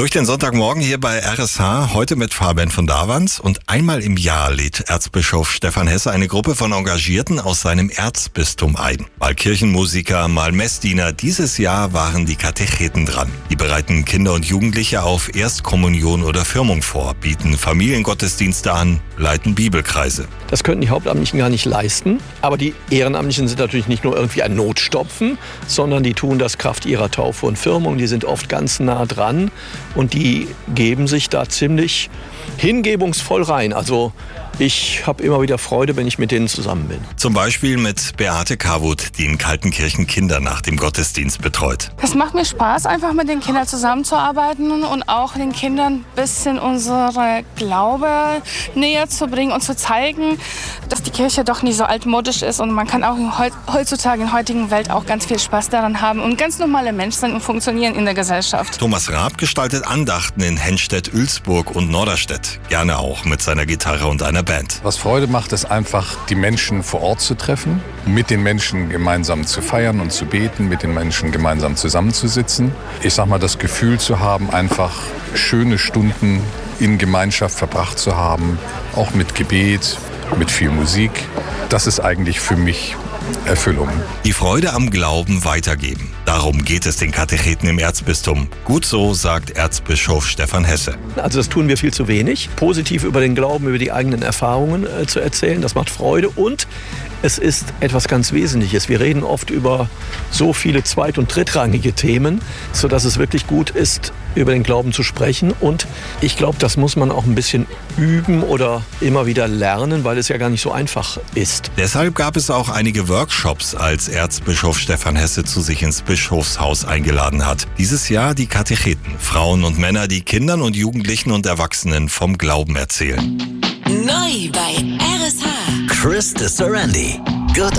Durch den Sonntagmorgen hier bei RSH, heute mit Fabian von Davans. Und einmal im Jahr lädt Erzbischof Stefan Hesse eine Gruppe von Engagierten aus seinem Erzbistum ein. Mal Kirchenmusiker, mal Messdiener. Dieses Jahr waren die Katecheten dran. Die bereiten Kinder und Jugendliche auf Erstkommunion oder Firmung vor, bieten Familiengottesdienste an, leiten Bibelkreise. Das könnten die Hauptamtlichen gar nicht leisten. Aber die Ehrenamtlichen sind natürlich nicht nur irgendwie ein Notstopfen, sondern die tun das Kraft ihrer Taufe und Firmung. Die sind oft ganz nah dran und die geben sich da ziemlich hingebungsvoll rein. Also ich habe immer wieder Freude, wenn ich mit denen zusammen bin. Zum Beispiel mit Beate Kawut, die in Kaltenkirchen Kinder nach dem Gottesdienst betreut. Es macht mir Spaß, einfach mit den Kindern zusammenzuarbeiten und auch den Kindern ein bisschen unsere Glaube näher zu bringen und zu zeigen, dass die Kirche doch nicht so altmodisch ist und man kann auch heutzutage in der heutigen Welt auch ganz viel Spaß daran haben und ganz normale Menschen sein und funktionieren in der Gesellschaft. Thomas Raab gestaltet Andachten in Henstedt, Oelsburg und Norderstedt. Gerne auch mit seiner Gitarre und einer Band. Was Freude macht, ist einfach, die Menschen vor Ort zu treffen, mit den Menschen gemeinsam zu feiern und zu beten, mit den Menschen gemeinsam zusammenzusitzen. Ich sag mal, das Gefühl zu haben, einfach schöne Stunden in Gemeinschaft verbracht zu haben, auch mit Gebet, mit viel Musik. Das ist eigentlich für mich Erfüllung. Die Freude am Glauben weitergeben. Darum geht es den Katecheten im Erzbistum. Gut so, sagt Erzbischof Stefan Hesse. Also das tun wir viel zu wenig. Positiv über den Glauben, über die eigenen Erfahrungen zu erzählen, das macht Freude und es ist etwas ganz Wesentliches. Wir reden oft über so viele zweit- und drittrangige Themen, sodass es wirklich gut ist, über den Glauben zu sprechen. Und ich glaube, das muss man auch ein bisschen üben oder immer wieder lernen, weil es ja gar nicht so einfach ist. Deshalb gab es auch einige Workshops, als Erzbischof Stefan Hesse zu sich ins Bischofshaus eingeladen hat. Dieses Jahr die Katecheten, Frauen und Männer, die Kindern und Jugendlichen und Erwachsenen vom Glauben erzählen. Neu bei RSH. Chris de Sorandi.